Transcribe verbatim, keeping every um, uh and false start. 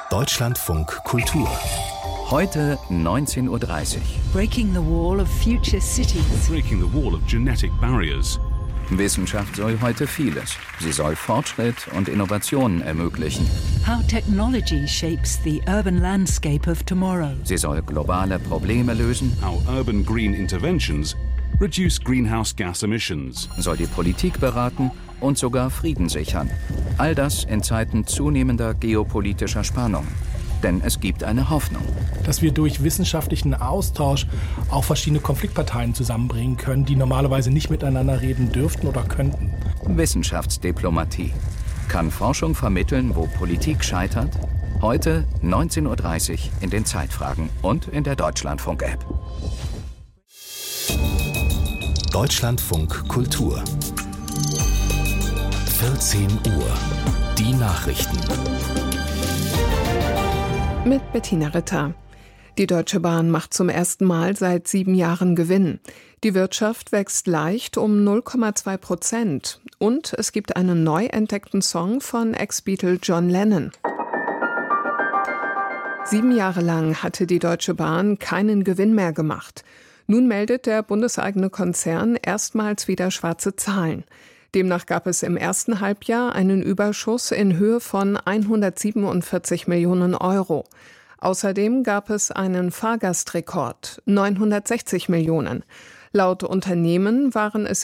Deutschlandfunk Kultur. Heute neunzehn Uhr dreißig. Breaking the wall of future cities. Breaking the wall of genetic barriers. Wissenschaft soll heute vieles. Sie soll Fortschritt und Innovationen ermöglichen. How technology shapes the urban landscape of tomorrow. Sie soll globale Probleme lösen. How urban green interventions reduce greenhouse gas emissions. Soll die Politik beraten und sogar Frieden sichern. All das in Zeiten zunehmender geopolitischer Spannung. Denn es gibt eine Hoffnung. Dass wir durch wissenschaftlichen Austausch auch verschiedene Konfliktparteien zusammenbringen können, die normalerweise nicht miteinander reden dürften oder könnten. Wissenschaftsdiplomatie. Kann Forschung vermitteln, wo Politik scheitert? Heute neunzehn Uhr dreißig in den Zeitfragen und in der Deutschlandfunk-App. Deutschlandfunk Kultur. vierzehn Uhr. Die Nachrichten. Mit Bettina Ritter. Die Deutsche Bahn macht zum ersten Mal seit sieben Jahren Gewinn. Die Wirtschaft wächst leicht um null Komma zwei Prozent. Und es gibt einen neu entdeckten Song von Ex-Beatle John Lennon. Sieben Jahre lang hatte die Deutsche Bahn keinen Gewinn mehr gemacht. Nun meldet der bundeseigene Konzern erstmals wieder schwarze Zahlen. Demnach gab es im ersten Halbjahr einen Überschuss in Höhe von hundertsiebenundvierzig Millionen Euro. Außerdem gab es einen Fahrgastrekord, neunhundertsechzig Millionen. Laut Unternehmen waren es